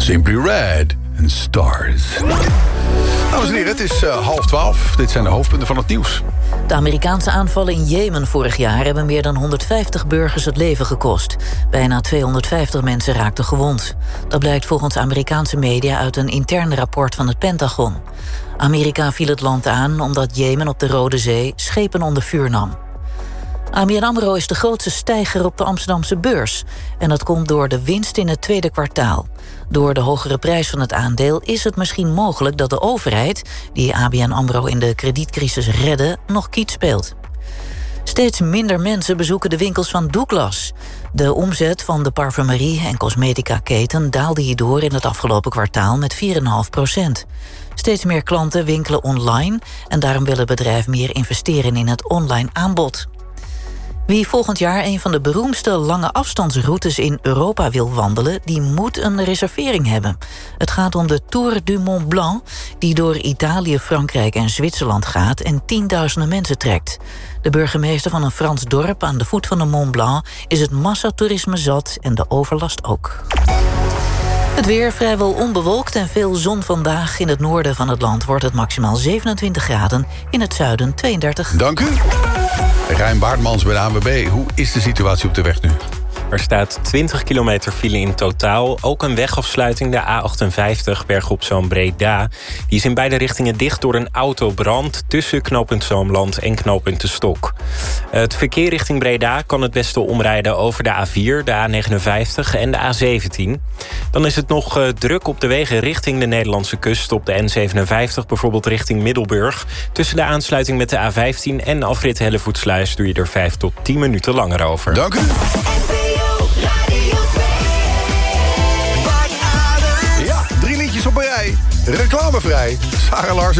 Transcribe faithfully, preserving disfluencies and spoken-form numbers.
Simply Red en Stars. Dames en heren, het is uh, half twaalf. Dit zijn de hoofdpunten van het nieuws. De Amerikaanse aanvallen in Jemen vorig jaar hebben meer dan honderdvijftig burgers het leven gekost. Bijna tweehonderdvijftig mensen raakten gewond. Dat blijkt volgens Amerikaanse media uit een intern rapport van het Pentagon. Amerika viel het land aan omdat Jemen op de Rode Zee schepen onder vuur nam. A B N AMRO is de grootste stijger op de Amsterdamse beurs. En dat komt door de winst in het tweede kwartaal. Door de hogere prijs van het aandeel is het misschien mogelijk dat de overheid, die A B N AMRO in de kredietcrisis redde, nog kiet speelt. Steeds minder mensen bezoeken de winkels van Douglas. De omzet van de parfumerie- en cosmetica-keten daalde hierdoor in het afgelopen kwartaal met vier komma vijf procent. Steeds meer klanten winkelen online en daarom wil het bedrijf meer investeren in het online aanbod. Wie volgend jaar een van de beroemdste lange afstandsroutes in Europa wil wandelen, die moet een reservering hebben. Het gaat om de Tour du Mont Blanc, die door Italië, Frankrijk en Zwitserland gaat en tienduizenden mensen trekt. De burgemeester van een Frans dorp aan de voet van de Mont Blanc is het massatoerisme zat en de overlast ook. Het weer vrijwel onbewolkt en veel zon vandaag. In het noorden van het land wordt het maximaal zevenentwintig graden. In het zuiden tweeëndertig. Dank u. Rijn Baartmans bij de A N W B. Hoe is de situatie op de weg nu? Er staat twintig kilometer file in totaal. Ook een wegafsluiting, de A achtenvijftig, Bergop Zoom-Breda. Die is in beide richtingen dicht door een autobrand tussen knooppunt Zoomland en knooppunt De Stok. Het verkeer richting Breda kan het beste omrijden over de A vier, de A negenenvijftig en de A zeventien. Dan is het nog uh, druk op de wegen richting de Nederlandse kust. Op de N zevenenvijftig, bijvoorbeeld richting Middelburg. Tussen de aansluiting met de A vijftien en afrit Hellevoetsluis doe je er vijf tot tien minuten langer over. Dank u. Ja, drie liedjes op een rij. Reclamevrij. Sarah Larsen.